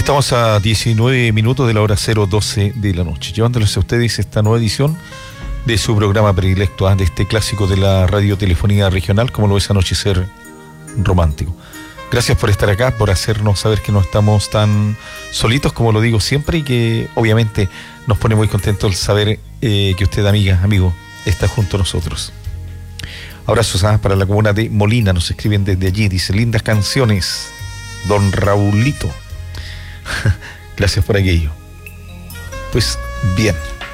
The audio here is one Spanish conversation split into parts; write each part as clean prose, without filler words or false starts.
Estamos a 19 minutos de la hora 0:12 de la noche, llevándoles a ustedes esta nueva edición de su programa predilecto, de este clásico de la radiotelefonía regional, como lo es Anochecer Romántico. Gracias por estar acá, por hacernos saber que no estamos tan solitos, como lo digo siempre, y que obviamente nos pone muy contentos el saber que usted, amiga, amigo, está junto a nosotros. Abrazos para la comuna de Molina, nos escriben desde allí, dice: lindas canciones, don Raulito. Gracias por aquello. Pues bien,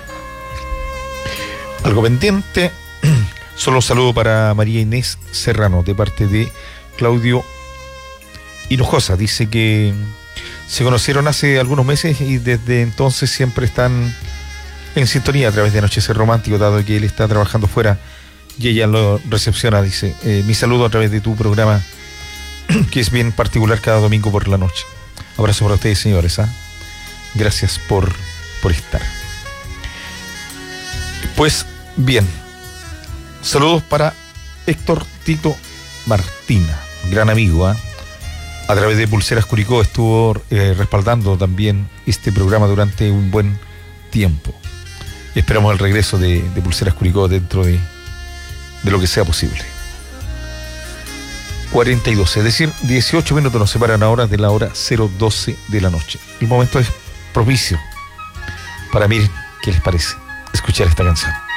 algo pendiente. Solo un saludo para María Inés Serrano de parte de Claudio Hinojosa. Dice que se conocieron hace algunos meses y desde entonces siempre están en sintonía a través de Anochecer Romántico, dado que él está trabajando fuera y ella lo recepciona. Dice: mi saludo a través de tu programa, que es bien particular cada domingo por la noche. Abrazo para ustedes, señores. Gracias por estar. Pues bien, saludos para Héctor Tito Martina, gran amigo. A través de Pulseras Curicó estuvo respaldando también este programa durante un buen tiempo. Esperamos el regreso de Pulseras Curicó dentro de lo que sea posible. 42, es decir, 18 minutos nos separan ahora de la hora 0:12 de la noche. El momento es propicio para, miren, ¿qué les parece escuchar esta canción?